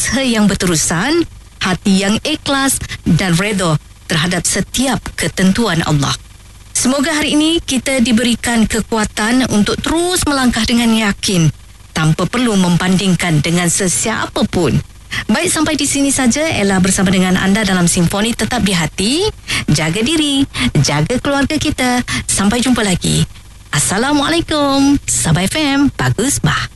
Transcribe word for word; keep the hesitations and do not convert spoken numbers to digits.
usaha yang berterusan, hati yang ikhlas dan redha terhadap setiap ketentuan Allah. Semoga hari ini kita diberikan kekuatan untuk terus melangkah dengan yakin tanpa perlu membandingkan dengan sesiapa pun. Baik, sampai di sini saja Ella bersama dengan anda dalam Simfoni Tetap di Hati. Jaga diri, jaga keluarga kita. Sampai jumpa lagi. Assalamualaikum. Sabah F M, bagus bah.